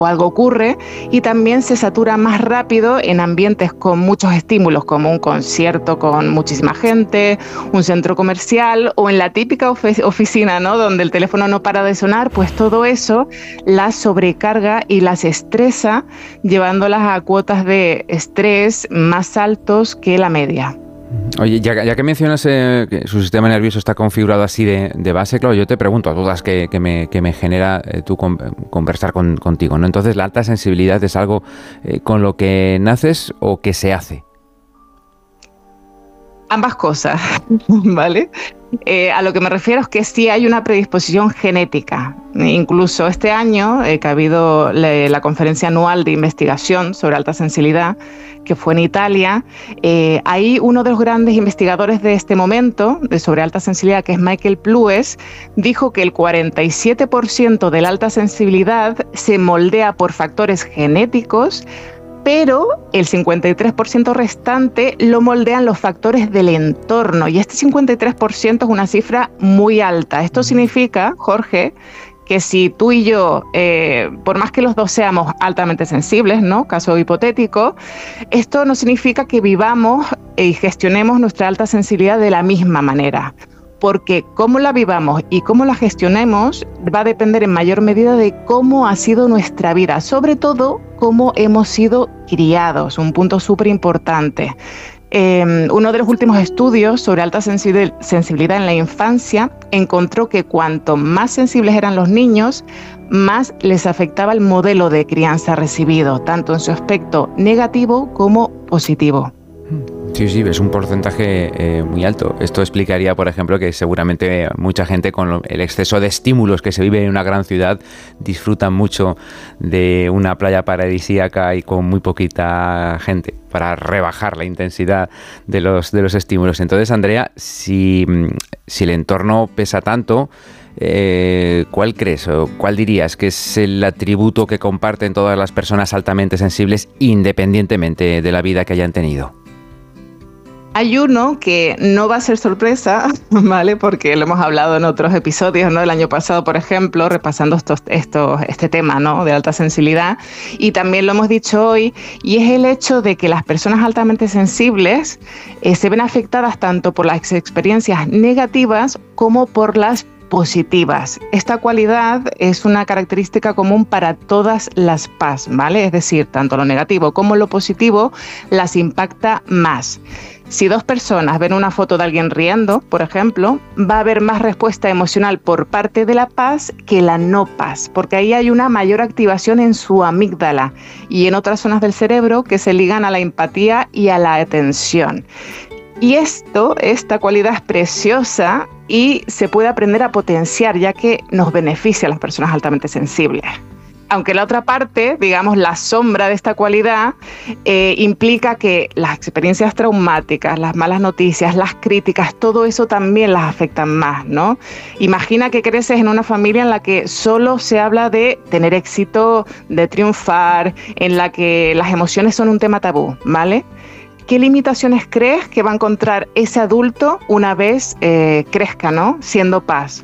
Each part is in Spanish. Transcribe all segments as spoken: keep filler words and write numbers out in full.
o algo ocurre, y también se satura más rápido en ambientes con muchos estímulos, como un concierto con muchísima gente, un centro comercial o en la típica ofi- oficina, ¿no?, donde el teléfono no para de sonar. Pues todo eso las sobrecarga y las estresa, llevándolas a cuotas de estrés más altos que la media. Oye, ya, ya que mencionas eh, que su sistema nervioso está configurado así de, de base, claro, yo te pregunto a dudas que, que, me, que me genera eh, tú con, conversar con, contigo, ¿no? Entonces, ¿la alta sensibilidad es algo eh, con lo que naces o que se hace? Ambas cosas, ¿vale? Eh, a lo que me refiero es que sí hay una predisposición genética. Incluso este año, eh, que ha habido la, la conferencia anual de investigación sobre alta sensibilidad, que fue en Italia, eh, ahí uno de los grandes investigadores de este momento, de sobre alta sensibilidad, que es Michael Plues, dijo que el cuarenta y siete por ciento de la alta sensibilidad se moldea por factores genéticos, pero el cincuenta y tres por ciento restante lo moldean los factores del entorno, y este cincuenta y tres por ciento es una cifra muy alta. Esto significa, Jorge, que si tú y yo, eh, por más que los dos seamos altamente sensibles, ¿no?, caso hipotético, esto no significa que vivamos y gestionemos nuestra alta sensibilidad de la misma manera, porque cómo la vivamos y cómo la gestionemos va a depender en mayor medida de cómo ha sido nuestra vida, sobre todo cómo hemos sido criados, un punto súper importante. Eh, uno de los últimos estudios sobre alta sensibil- sensibilidad en la infancia encontró que cuanto más sensibles eran los niños, más les afectaba el modelo de crianza recibido, tanto en su aspecto negativo como positivo. Sí, sí, es un porcentaje eh, muy alto. Esto explicaría, por ejemplo, que seguramente mucha gente con lo, el exceso de estímulos que se vive en una gran ciudad disfruta mucho de una playa paradisíaca y con muy poquita gente para rebajar la intensidad de los, de los estímulos. Entonces, Andrea, si, si el entorno pesa tanto, Eh, ¿cuál crees o cuál dirías que es el atributo que comparten todas las personas altamente sensibles independientemente de la vida que hayan tenido? Hay uno que no va a ser sorpresa, ¿vale? Porque lo hemos hablado en otros episodios, ¿no? El año pasado, por ejemplo, repasando estos, estos, este tema, ¿no?, de alta sensibilidad, y también lo hemos dicho hoy, y es el hecho de que las personas altamente sensibles eh, se ven afectadas tanto por las experiencias negativas como por las positivas. Esta cualidad es una característica común para todas las P A S, ¿vale? Es decir, tanto lo negativo como lo positivo las impacta más. Si dos personas ven una foto de alguien riendo, por ejemplo, va a haber más respuesta emocional por parte de la P A S que la no P A S, porque ahí hay una mayor activación en su amígdala y en otras zonas del cerebro que se ligan a la empatía y a la atención. Y esto, esta cualidad es preciosa y se puede aprender a potenciar, ya que nos beneficia a las personas altamente sensibles. Aunque la otra parte, digamos, la sombra de esta cualidad, eh, implica que las experiencias traumáticas, las malas noticias, las críticas, todo eso también las afectan más, ¿no? Imagina que creces en una familia en la que solo se habla de tener éxito, de triunfar, en la que las emociones son un tema tabú, ¿vale? ¿Qué limitaciones crees que va a encontrar ese adulto una vez eh, crezca, ¿no?, siendo P A S?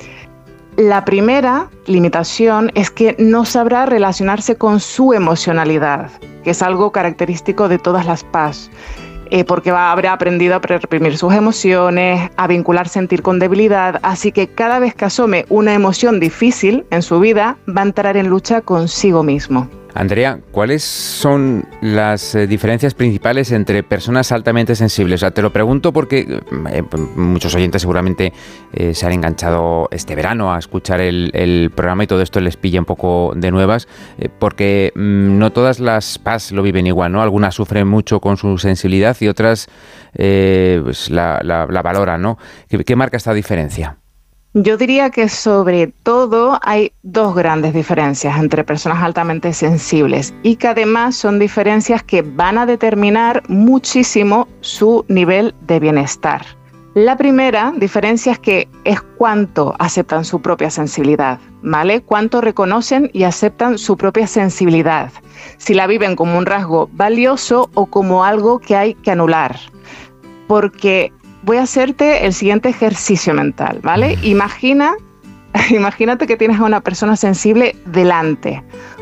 La primera limitación es que no sabrá relacionarse con su emocionalidad, que es algo característico de todas las P A S, eh, porque va, habrá aprendido a reprimir sus emociones, a vincular sentir con debilidad, así que cada vez que asome una emoción difícil en su vida, va a entrar en lucha consigo mismo. Andrea, ¿cuáles son las eh, diferencias principales entre personas altamente sensibles? O sea, te lo pregunto porque eh, muchos oyentes seguramente eh, se han enganchado este verano a escuchar el, el programa y todo esto les pilla un poco de nuevas, eh, porque mm, no todas las P A S lo viven igual, ¿no? Algunas sufren mucho con su sensibilidad y otras eh, pues la, la, la valoran, ¿no? ¿Qué, qué marca esta diferencia? Yo diría que sobre todo hay dos grandes diferencias entre personas altamente sensibles y que además son diferencias que van a determinar muchísimo su nivel de bienestar. La primera diferencia es que es cuánto aceptan su propia sensibilidad, ¿vale? Cuánto reconocen y aceptan su propia sensibilidad. Si la viven como un rasgo valioso o como algo que hay que anular. Porque voy a hacerte el siguiente ejercicio mental, ¿vale? Imagina, imagínate que tienes a una persona sensible delante.